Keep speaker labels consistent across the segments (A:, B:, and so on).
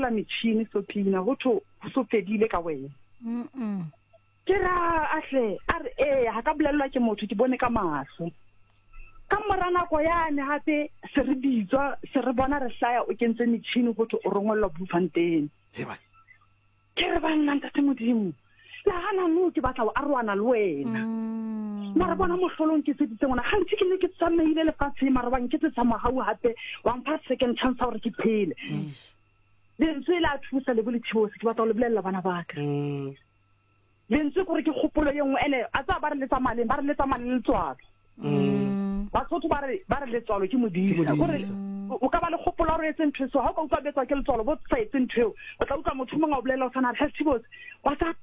A: rongela metšhini Sophina go tho go so fedile ka wena ke ra ahle a re ha ka bolelwa ke motho ke bone ka mahlo ka morana go yane hape se re bitswa se re bona re hlaya o kentse metšhini go tho o rongolwa Bloemfontein ke re bana ntate modimo la hana no ke batla o arwana le wena mara bona mohlolong ke se ditse ngwana ga ntse ke ne ke tsamaile le fatshe mara ba nketse tsamagau hape one pass second chance gore ke phele le ntse la thusa le bolithibo se ke batla le bolella bana ba ka le ntse gore ke kgopolo yengwe ene a tsa ba re le tsamaleng ba re le tsamaleng le tswalo ba tsotho ba re le tswalo ke modisa gore o ka ba le kgopolo re etse ntwe so ha ka utlwa betsa ke le tswalo bo tsa etse ntwe o tla utlwa motho mongwe o bolela o sana re thibos wa sa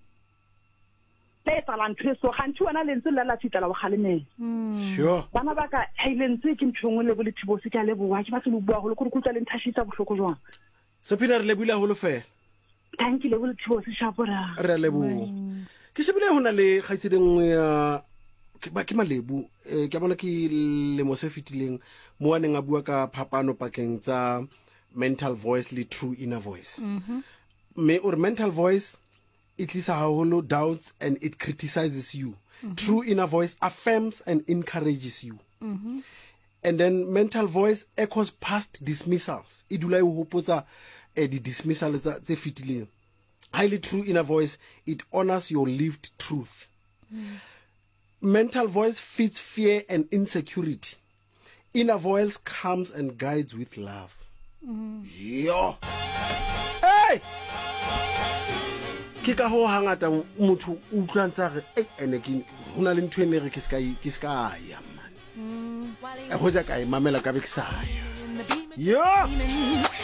A: tsalang treso gantsi wena le ntse la tshitela wa galemela
B: sure
A: bana ba ka hailentse ke mthongwe le bolithibo se ka leboa ke ba se bua go le gore kutla le nthashitsa bohloko jwang
B: Sophina re le buile holo fela
A: thank you le bolithibo se shapora
B: re le bu ke se bile hona le kgaitsedi nngwe ya ke malebu ke bona ke le mo se fitileng mo aneng a bua ka phapano pakeng tsa mental voice le true inner voice me or mental voice it is haholo doubts and it criticizes you true inner voice affirms and encourages you and then mental voice echoes past dismissals idula e hopotsa di dismissals tse fitileng highly true inner voice it honors your lived truth mental voice feeds fear and insecurity inner voice comes and guides with love yo hey ke ka ho hangata motho o utlwantsa re ene ke hona le ntwe ne re ke ska ya man go ja ka mamela ka be ke sa yo